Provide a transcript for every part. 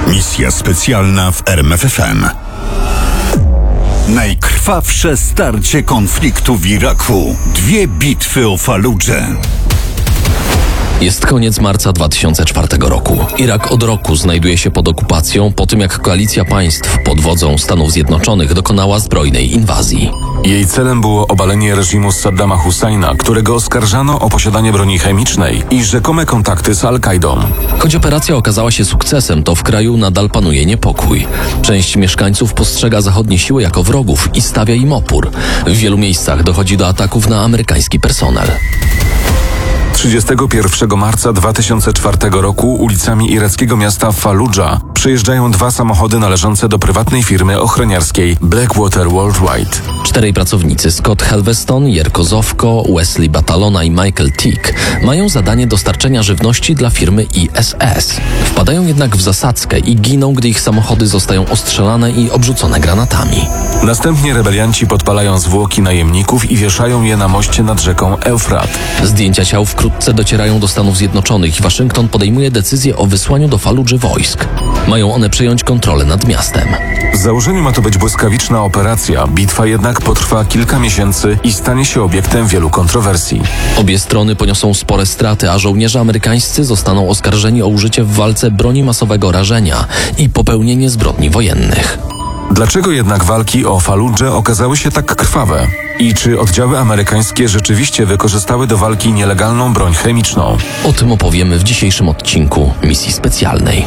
Misja specjalna w RMFFM. Najkrwawsze starcie konfliktu w Iraku. 2 bitwy o Faludżę. Jest koniec marca 2004 roku. Irak od roku znajduje się pod okupacją po tym, jak koalicja państw pod wodzą Stanów Zjednoczonych dokonała zbrojnej inwazji. Jej celem było obalenie reżimu Saddama Husajna, którego oskarżano o posiadanie broni chemicznej i rzekome kontakty z Al-Kaidą. Choć operacja okazała się sukcesem, to w kraju nadal panuje niepokój. Część mieszkańców postrzega zachodnie siły jako wrogów i stawia im opór. W wielu miejscach dochodzi do ataków na amerykański personel. 31 marca 2004 roku ulicami irackiego miasta Faludża przejeżdżają 2 samochody należące do prywatnej firmy ochroniarskiej Blackwater Worldwide. 4 pracownicy, Scott Helveston, Jerko Zowko, Wesley Batalona i Michael Tick, mają zadanie dostarczenia żywności dla firmy ISS. Wpadają jednak w zasadzkę i giną, gdy ich samochody zostają ostrzelane i obrzucone granatami. Następnie rebelianci podpalają zwłoki najemników i wieszają je na moście nad rzeką Eufrat. Zdjęcia ciał wkrótce docierają do Stanów Zjednoczonych i Waszyngton podejmuje decyzję o wysłaniu do Faludży wojsk. Mają one przejąć kontrolę nad miastem. W założeniu ma to być błyskawiczna operacja, bitwa jednak potrwa kilka miesięcy i stanie się obiektem wielu kontrowersji. Obie strony poniosą spore straty, a żołnierze amerykańscy zostaną oskarżeni o użycie w walce broni masowego rażenia i popełnienie zbrodni wojennych. Dlaczego jednak walki o Faludżę okazały się tak krwawe? I czy oddziały amerykańskie rzeczywiście wykorzystały do walki nielegalną broń chemiczną? O tym opowiemy w dzisiejszym odcinku Misji Specjalnej.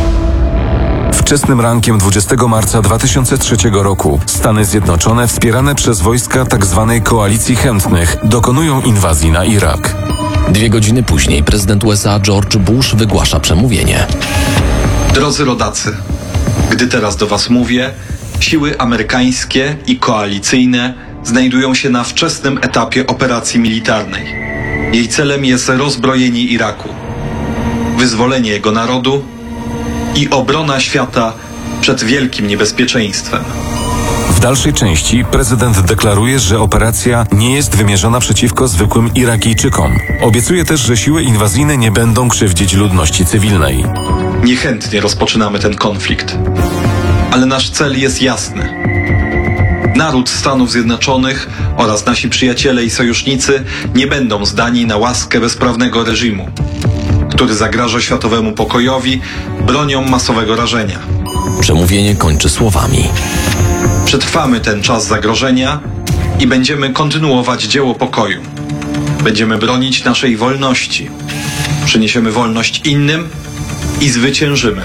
Wczesnym rankiem 20 marca 2003 roku Stany Zjednoczone, wspierane przez wojska tzw. Koalicji Chętnych, dokonują inwazji na Irak. 2 godziny później prezydent USA George Bush wygłasza przemówienie. Drodzy rodacy, gdy teraz do Was mówię, siły amerykańskie i koalicyjne znajdują się na wczesnym etapie operacji militarnej. Jej celem jest rozbrojenie Iraku, wyzwolenie jego narodu i obrona świata przed wielkim niebezpieczeństwem. W dalszej części prezydent deklaruje, że operacja nie jest wymierzona przeciwko zwykłym Irakijczykom. Obiecuje też, że siły inwazyjne nie będą krzywdzić ludności cywilnej. Niechętnie rozpoczynamy ten konflikt, ale nasz cel jest jasny. Naród Stanów Zjednoczonych oraz nasi przyjaciele i sojusznicy nie będą zdani na łaskę bezprawnego reżimu, który zagraża światowemu pokojowi bronią masowego rażenia. Przemówienie kończy słowami. Przetrwamy ten czas zagrożenia i będziemy kontynuować dzieło pokoju. Będziemy bronić naszej wolności. Przyniesiemy wolność innym i zwyciężymy.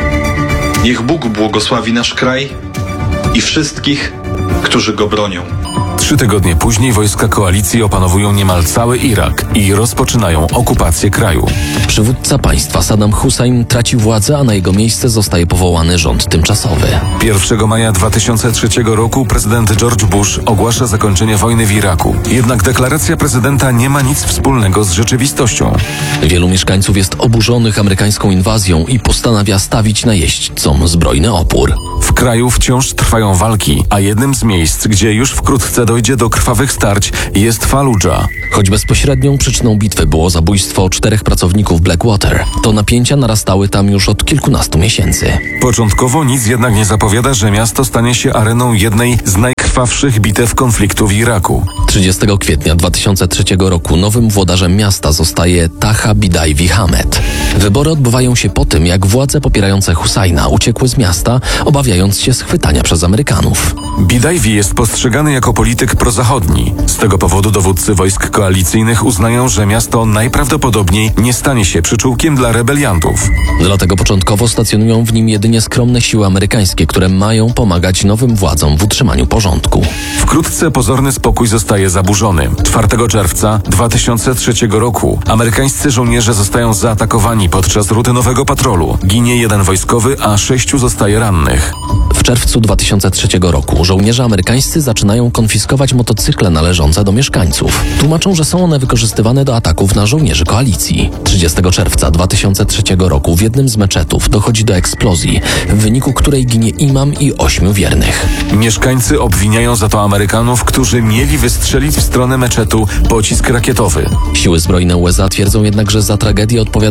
Niech Bóg błogosławi nasz kraj i wszystkich, którzy go bronią. 3 tygodnie później wojska koalicji opanowują niemal cały Irak i rozpoczynają okupację kraju. Przywódca państwa Saddam Hussein traci władzę, a na jego miejsce zostaje powołany rząd tymczasowy. 1 maja 2003 roku prezydent George Bush ogłasza zakończenie wojny w Iraku. Jednak deklaracja prezydenta nie ma nic wspólnego z rzeczywistością. Wielu mieszkańców jest oburzonych amerykańską inwazją i postanawia stawić najeźdźcom zbrojny opór. W kraju wciąż trwają walki, a jednym z miejsc, gdzie już wkrótce dojdzie do krwawych starć, jest Faludża. Choć bezpośrednią przyczyną bitwy było zabójstwo 4 pracowników Blackwater, to napięcia narastały tam już od kilkunastu miesięcy. Początkowo nic jednak nie zapowiada, że miasto stanie się areną jednej z najkrwawszych bitew konfliktu w Iraku. 30 kwietnia 2003 roku nowym włodarzem miasta zostaje Taha Bidajwi Hamed. Wybory odbywają się po tym, jak władze popierające Husajna uciekły z miasta, obawiając się schwytania przez Amerykanów. Bidajwi jest postrzegany jako polityk prozachodni. Z tego powodu dowódcy wojsk koalicyjnych uznają, że miasto najprawdopodobniej nie stanie się przyczółkiem dla rebeliantów. Dlatego początkowo stacjonują w nim jedynie skromne siły amerykańskie, które mają pomagać nowym władzom w utrzymaniu porządku. Wkrótce pozorny spokój zostaje zaburzony. 4 czerwca 2003 roku amerykańscy żołnierze zostają zaatakowani podczas rutynowego patrolu. Ginie 1 wojskowy, a 6 zostaje rannych. W czerwcu 2003 roku żołnierze amerykańscy zaczynają konfiskować motocykle należące do mieszkańców. Tłumaczą, że są one wykorzystywane do ataków na żołnierzy koalicji. 30 czerwca 2003 roku w jednym z meczetów dochodzi do eksplozji, w wyniku której ginie imam i 8 wiernych. Mieszkańcy obwiniają za to Amerykanów, którzy mieli wystrzelić w stronę meczetu pocisk rakietowy. Siły zbrojne USA twierdzą jednak, że za tragedię odpowiadają rebelianci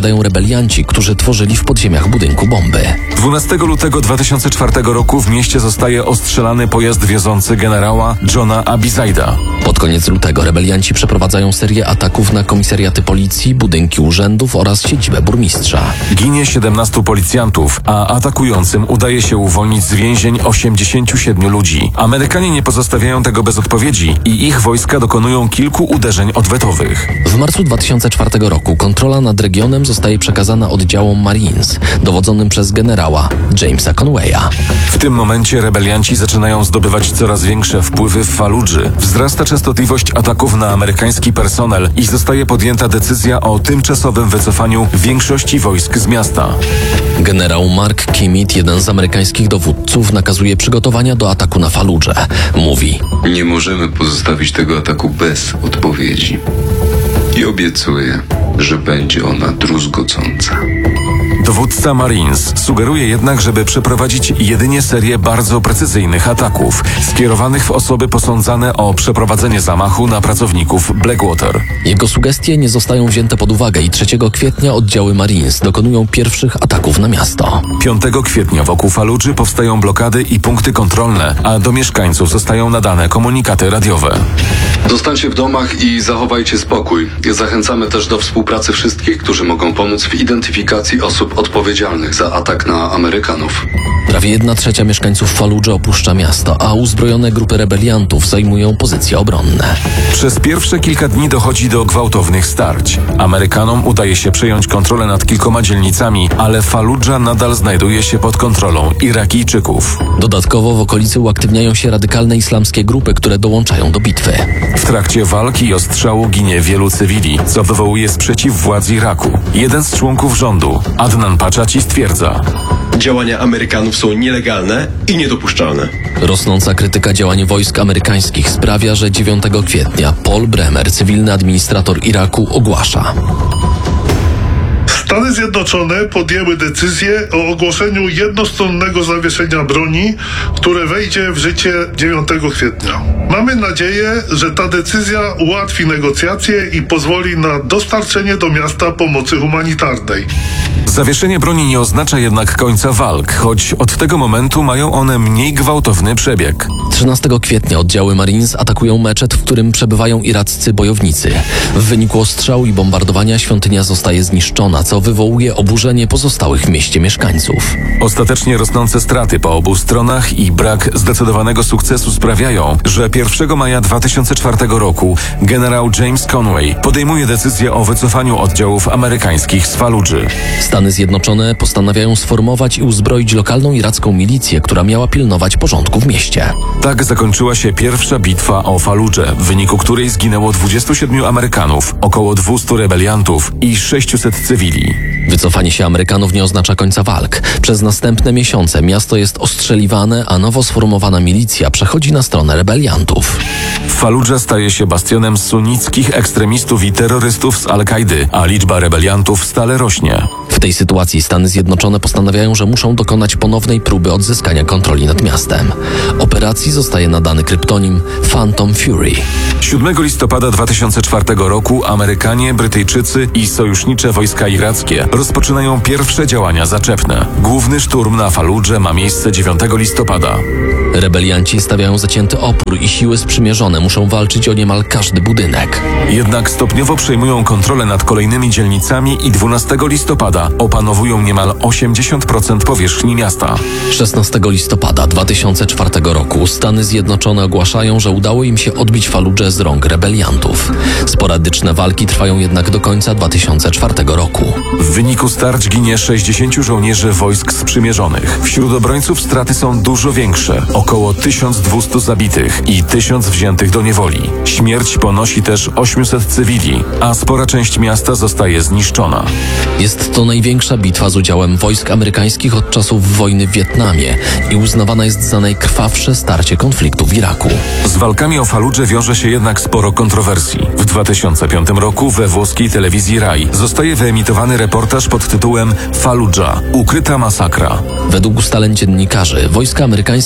rebelianci, którzy tworzyli w podziemiach budynku bomby. 12 lutego 2004 roku w mieście zostaje ostrzelany pojazd wiozący generała Johna Abizaida. Pod koniec lutego rebelianci przeprowadzają serię ataków na komisariaty policji, budynki urzędów oraz siedzibę burmistrza. Ginie 17 policjantów, a atakującym udaje się uwolnić z więzień 87 ludzi. Amerykanie nie pozostawiają tego bez odpowiedzi i ich wojska dokonują kilku uderzeń odwetowych. W marcu 2004 roku kontrola nad regionem zostaje przekazana oddziałom Marines, dowodzonym przez generała Jamesa Conwaya. W tym momencie rebelianci zaczynają zdobywać coraz większe wpływy w Faludży. Wzrasta częstotliwość ataków na amerykański personel i zostaje podjęta decyzja o tymczasowym wycofaniu większości wojsk z miasta. Generał Mark Kimmit, jeden z amerykańskich dowódców, nakazuje przygotowania do ataku na Faludżę. Mówi: nie możemy pozostawić tego ataku bez odpowiedzi. I obiecuję, że będzie ona druzgocąca. Dowódca Marines sugeruje jednak, żeby przeprowadzić jedynie serię bardzo precyzyjnych ataków, skierowanych w osoby posądzane o przeprowadzenie zamachu na pracowników Blackwater. Jego sugestie nie zostają wzięte pod uwagę i 3 kwietnia oddziały Marines dokonują pierwszych ataków na miasto. 5 kwietnia wokół Faludży powstają blokady i punkty kontrolne, a do mieszkańców zostają nadane komunikaty radiowe. Zostańcie w domach i zachowajcie spokój. Zachęcamy też do współpracy wszystkich, którzy mogą pomóc w identyfikacji osób odpowiedzialnych za atak na Amerykanów. Prawie 1/3 mieszkańców Faludży opuszcza miasto, a uzbrojone grupy rebeliantów zajmują pozycje obronne. Przez pierwsze kilka dni dochodzi do gwałtownych starć. Amerykanom udaje się przejąć kontrolę nad kilkoma dzielnicami, ale Faludża nadal znajduje się pod kontrolą Irakijczyków. Dodatkowo w okolicy uaktywniają się radykalne islamskie grupy, które dołączają do bitwy. W trakcie walki i ostrzału ginie wielu cywili, co wywołuje sprzeciw władz Iraku. Jeden z członków rządu, Adnan Pachachi, stwierdza: działania Amerykanów są nielegalne i niedopuszczalne. Rosnąca krytyka działań wojsk amerykańskich sprawia, że 9 kwietnia Paul Bremer, cywilny administrator Iraku, ogłasza: Stany Zjednoczone podjęły decyzję o ogłoszeniu jednostronnego zawieszenia broni, które wejdzie w życie 9 kwietnia. Mamy nadzieję, że ta decyzja ułatwi negocjacje i pozwoli na dostarczenie do miasta pomocy humanitarnej. Zawieszenie broni nie oznacza jednak końca walk, choć od tego momentu mają one mniej gwałtowny przebieg. 13 kwietnia oddziały Marines atakują meczet, w którym przebywają iraccy bojownicy. W wyniku ostrzału i bombardowania świątynia zostaje zniszczona, co wywołuje oburzenie pozostałych w mieście mieszkańców. Ostatecznie rosnące straty po obu stronach i brak zdecydowanego sukcesu sprawiają, że 1 maja 2004 roku generał James Conway podejmuje decyzję o wycofaniu oddziałów amerykańskich z Faludży. Stany Zjednoczone postanawiają sformować i uzbroić lokalną iracką milicję, która miała pilnować porządku w mieście. Tak zakończyła się pierwsza bitwa o Faludżę, w wyniku której zginęło 27 Amerykanów, około 200 rebeliantów i 600 cywili. Wycofanie się Amerykanów nie oznacza końca walk. Przez następne miesiące miasto jest ostrzeliwane, a nowo sformowana milicja przechodzi na stronę rebeliantów. Faludża staje się bastionem sunnickich ekstremistów i terrorystów z Al-Kaidy, a liczba rebeliantów stale rośnie. W tej sytuacji Stany Zjednoczone postanawiają, że muszą dokonać ponownej próby odzyskania kontroli nad miastem. Operacji zostaje nadany kryptonim Phantom Fury. 7 listopada 2004 roku Amerykanie, Brytyjczycy i sojusznicze wojska irackie rozpoczynają pierwsze działania zaczepne. Główny szturm na Faludżę ma miejsce 9 listopada. Rebelianci stawiają zacięty opór i siły sprzymierzone muszą walczyć o niemal każdy budynek. Jednak stopniowo przejmują kontrolę nad kolejnymi dzielnicami i 12 listopada opanowują niemal 80% powierzchni miasta. 16 listopada 2004 roku Stany Zjednoczone ogłaszają, że udało im się odbić Faludżę z rąk rebeliantów. Sporadyczne walki trwają jednak do końca 2004 roku. W wyniku starć ginie 60 żołnierzy wojsk sprzymierzonych. Wśród obrońców straty są dużo większe. Około 1200 zabitych i 1000 wziętych do niewoli. Śmierć ponosi też 800 cywili, a spora część miasta zostaje zniszczona. Jest to największa bitwa z udziałem wojsk amerykańskich od czasów wojny w Wietnamie i uznawana jest za najkrwawsze starcie konfliktu w Iraku. Z walkami o Faludżę wiąże się jednak sporo kontrowersji. W 2005 roku we włoskiej telewizji RAI zostaje wyemitowany reportaż pod tytułem Faludża – ukryta masakra. Według ustaleń dziennikarzy wojska amerykańskie miały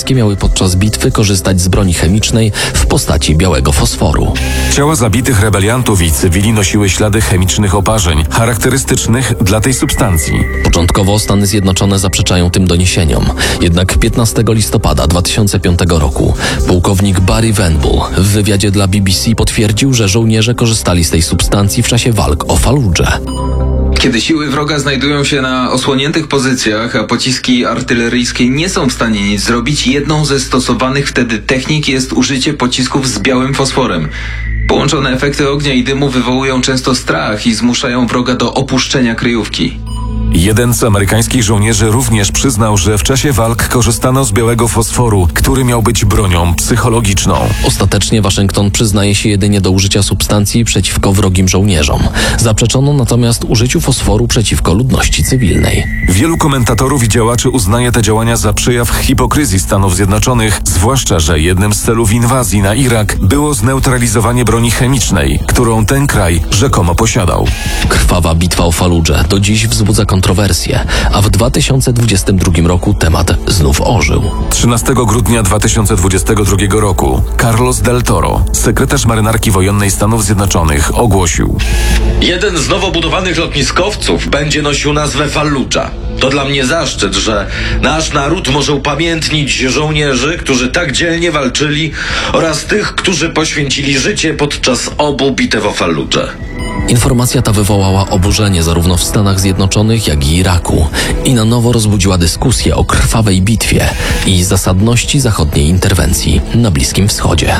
podczas bitwy korzystać z broni chemicznej w postaci białego fosforu. Ciała zabitych rebeliantów i cywili nosiły ślady chemicznych oparzeń, charakterystycznych dla tej substancji. Początkowo Stany Zjednoczone zaprzeczają tym doniesieniom. Jednak 15 listopada 2005 roku pułkownik Barry Venbull w wywiadzie dla BBC potwierdził, że żołnierze korzystali z tej substancji w czasie walk o Faludżę. Kiedy siły wroga znajdują się na osłoniętych pozycjach, a pociski artyleryjskie nie są w stanie nic zrobić, jedną ze stosowanych wtedy technik jest użycie pocisków z białym fosforem. Połączone efekty ognia i dymu wywołują często strach i zmuszają wroga do opuszczenia kryjówki. Jeden z amerykańskich żołnierzy również przyznał, że w czasie walk korzystano z białego fosforu, który miał być bronią psychologiczną. Ostatecznie Waszyngton przyznaje się jedynie do użycia substancji przeciwko wrogim żołnierzom. Zaprzeczono natomiast użyciu fosforu przeciwko ludności cywilnej. Wielu komentatorów i działaczy uznaje te działania za przejaw hipokryzji Stanów Zjednoczonych, zwłaszcza że jednym z celów inwazji na Irak było zneutralizowanie broni chemicznej, którą ten kraj rzekomo posiadał. Krwawa bitwa o Faludżę do dziś wzbudza kontrowersje, a w 2022 roku temat znów ożył. 13 grudnia 2022 roku Carlos del Toro, sekretarz marynarki wojennej Stanów Zjednoczonych, ogłosił: jeden z nowo budowanych lotniskowców będzie nosił nazwę Falludża. To dla mnie zaszczyt, że nasz naród może upamiętnić żołnierzy, którzy tak dzielnie walczyli, oraz tych, którzy poświęcili życie podczas obu bitew o Falludżę. Informacja ta wywołała oburzenie zarówno w Stanach Zjednoczonych, jak i Iraku i na nowo rozbudziła dyskusję o krwawej bitwie i zasadności zachodniej interwencji na Bliskim Wschodzie.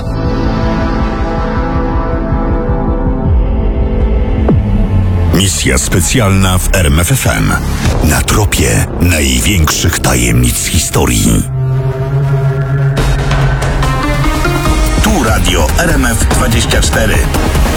Misja specjalna w RMFFM. Na tropie największych tajemnic historii. Tu radio RMF24.